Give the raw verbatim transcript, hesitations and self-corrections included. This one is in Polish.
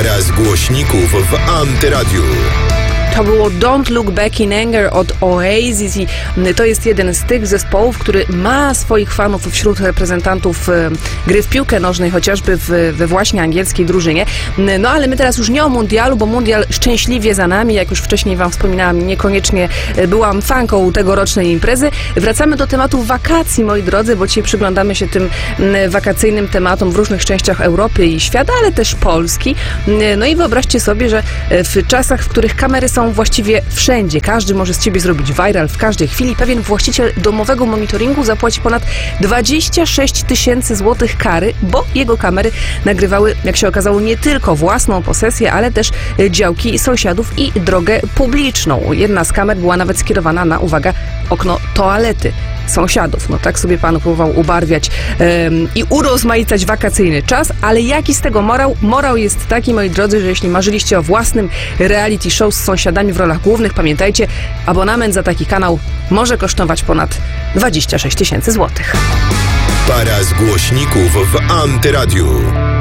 Para z głośników w Antyradiu. To było Don't Look Back in Anger od Oasis i to jest jeden z tych zespołów, który ma swoich fanów wśród reprezentantów gry w piłkę nożnej, chociażby w, we właśnie angielskiej drużynie. No ale my teraz już nie o mundialu, bo mundial szczęśliwie za nami, jak już wcześniej wam wspominałam, niekoniecznie byłam fanką tegorocznej imprezy. Wracamy do tematu wakacji, moi drodzy, bo dzisiaj przyglądamy się tym wakacyjnym tematom w różnych częściach Europy i świata, ale też Polski. No i wyobraźcie sobie, że w czasach, w których kamery są właściwie wszędzie. Każdy może z ciebie zrobić viral w każdej chwili. Pewien właściciel domowego monitoringu zapłaci ponad dwadzieścia sześć tysięcy złotych kary, bo jego kamery nagrywały, jak się okazało, nie tylko własną posesję, ale też działki sąsiadów i drogę publiczną. Jedna z kamer była nawet skierowana na, uwaga, okno toalety sąsiadów. No tak sobie pan próbował ubarwiać um, i urozmaicać wakacyjny czas, ale jaki z tego morał? Morał jest taki, moi drodzy, że jeśli marzyliście o własnym reality show z sąsiadami w rolach głównych, pamiętajcie, abonament za taki kanał może kosztować ponad dwadzieścia sześć tysięcy złotych. Para z głośników w Antyradiu.